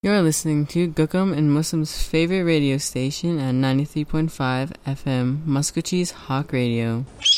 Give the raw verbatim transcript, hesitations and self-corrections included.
You're listening to Gookum and Muslim's favorite radio station at ninety-three point five F M, Muscogee's Hawk Radio.